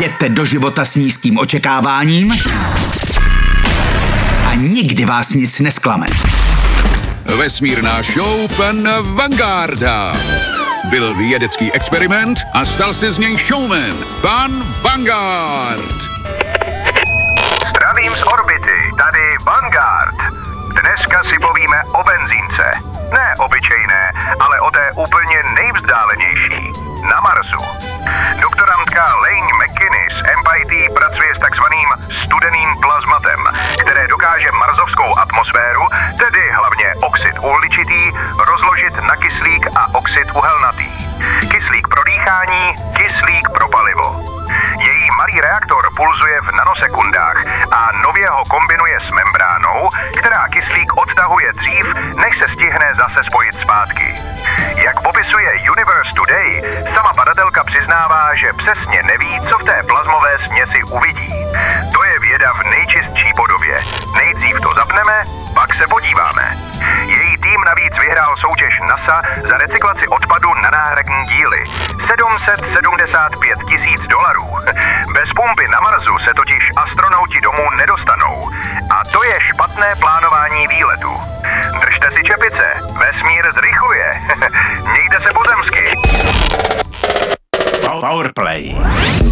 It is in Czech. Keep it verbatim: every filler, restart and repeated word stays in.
Jděte do života s nízkým očekáváním a nikdy vás nic nesklame. Vesmírná show pan Vangarda. Byl vědecký experiment a stal se z něj showman. Pan Vanguard. Zdravím z orbity, tady Vanguard. Dneska si povíme o benzínce. Ne obyčejné, ale o té úplně nejvzdálenější. Na Marsu. Doktorantka Lane McInnes z M I T pracuje s takzvaným studeným plazmatem, které dokáže marsovskou atmosféru, tedy hlavně oxid uhličitý, rozložit na kyslík a oxid uhelnatý. Kyslík pro dýchání, kyslík pro palivo. Její malý reaktor pulzuje v nanosekundách a nově ho kombinuje s membránou, která kyslík odtahuje dřív, než se stihne zase spojit zpátky. Jak popisuje Universe Today, sama badatelka přiznává, že přesně neví, co v té plazmové směsi uvidí. To je věda v nejčistší podobě. Nejdřív to zapneme, pak se podíváme. Její tým navíc vyhrál soutěž NASA za recyklaci odpadu na náhradní díly. sedm set sedmdesát pět tisíc dolarů. Bez pumpy na Marsu se totiž astronauti domů nedostanou. A to je špatné plánování výletu. Držte si čepice, vesmír zrychluje. Mějte se pozemsky. Powerplay.